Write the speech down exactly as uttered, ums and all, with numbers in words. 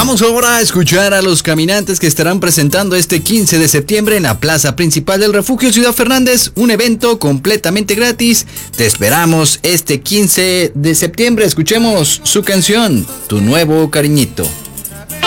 Vamos ahora a escuchar a Los Caminantes, que estarán presentando este quince de septiembre en la plaza principal del Refugio Ciudad Fernández, un evento completamente gratis. Te esperamos este quince de septiembre. Escuchemos su canción, Tu Nuevo Cariñito.